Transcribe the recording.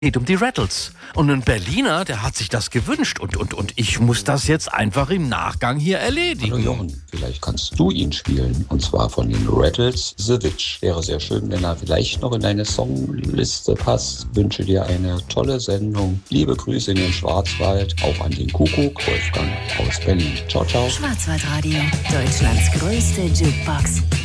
geht um die Rattles. Und ein Berliner, der hat sich das gewünscht. Und ich muss das jetzt einfach im Nachgang hier erledigen. Hallo Jochen, vielleicht kannst du ihn spielen. Und zwar von den Rattles, The Witch. Wäre sehr schön, wenn er vielleicht noch in deine Songliste passt. Wünsche dir eine tolle Sendung. Liebe Grüße in den Schwarzwald, auch an den Kuckuck, Wolfgang aus Berlin. Ciao, ciao. Schwarzwaldradio, Deutschlands größte Jukebox.